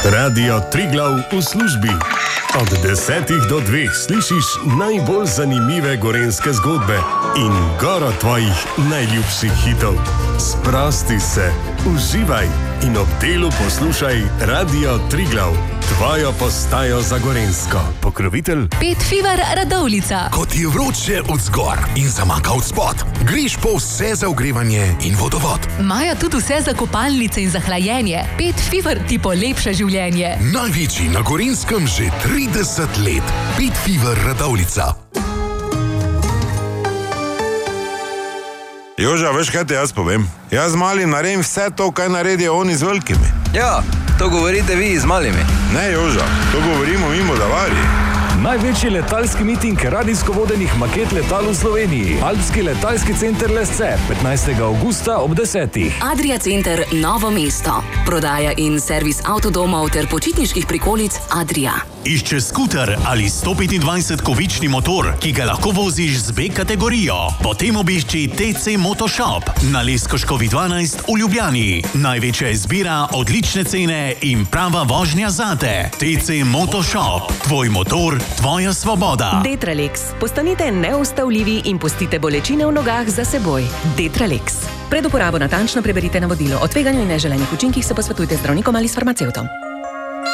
Radio Triglav v službi. Od 10 do 2 slišiš najbolj zanimive gorenjske zgodbe in goro tvojih najljubših hitov. Sprosti se, uživaj in ob delu poslušaj Radio Triglav, tvojo postajo za gorenjsko. Pokrovitelj Pet Fever Radovljica. Ko ti je vroče od zgor in zamaka od spod, greš po vse za ogrevanje in vodovod. Imajo tudi vse za kopalnice in za hlajenje. Pet Fever ti polepša življenje. Največji na Gorenjskem že 30 let. Pet Fever Radovljica. Joža, veš, kaj te jaz povem? Jaz z malim naredim vse to, kaj naredijo oni z velikimi. Ja, to govorite vi z malimi. Ne, Joža, to govorimo mimo Davari. Največji letalski miting radijsko vodenih maket letal v Sloveniji. Alpski letalski center Lesce, 15. avgusta ob 10. Adria Center Novo mesto. Prodaja in servis avtodomov ter počitniških prikolic Adria. Išče skuter ali 125-kovični motor, ki ga lahko voziš z B kategorijo. Potem obišči TC Motoshop na Leskoškovi 12 v Ljubljani. Največja izbira, odlične cene in prava vožnja zate. TC Motoshop. Tvoj motor, tvoja svoboda. Detralex. Postanite neustavljivi in pustite bolečine v nogah za seboj. Detralex. Pred uporabo natančno preberite navodilo. O tveganju in neželenih učinkih se posvetujte z zdravnikom ali s farmacevtom.